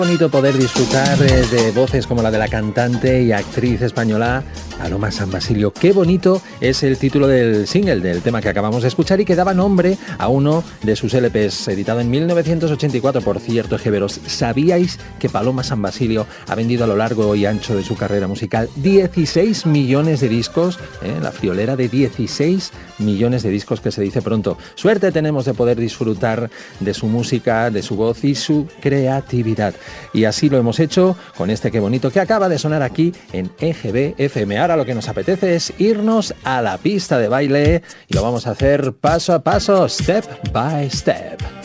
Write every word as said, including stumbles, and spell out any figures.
Bonito poder disfrutar de voces como la de la cantante y actriz española Paloma San Basilio. Qué bonito es el título del single, del tema que acabamos de escuchar y que daba nombre a uno de sus L Pes, editado en mil novecientos ochenta y cuatro. Por cierto, Ejeveros, ¿sabíais que Paloma San Basilio ha vendido a lo largo y ancho de su carrera musical dieciséis millones de discos? ¿Eh? La friolera de dieciséis millones de discos, que se dice pronto. Suerte tenemos de poder disfrutar de su música, de su voz y su creatividad. Y así lo hemos hecho con este Qué Bonito que acaba de sonar aquí en E G B F M. Ahora lo que nos apetece es irnos a la pista de baile y lo vamos a hacer paso a paso, step by step.